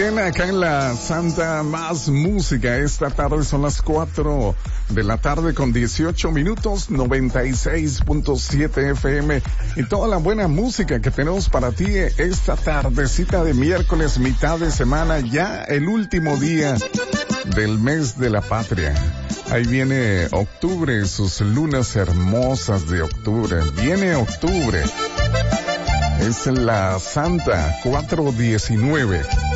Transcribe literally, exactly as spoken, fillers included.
bien, acá en la Santa Más Música. Esta tarde son las cuatro de la tarde con dieciocho minutos, noventa y seis punto siete F M. Y toda la buena música que tenemos para ti esta tardecita de miércoles, mitad de semana, ya el último día del mes de la patria. Ahí viene octubre, sus lunas hermosas de octubre. Viene octubre. Es la Santa cuatro diecinueve.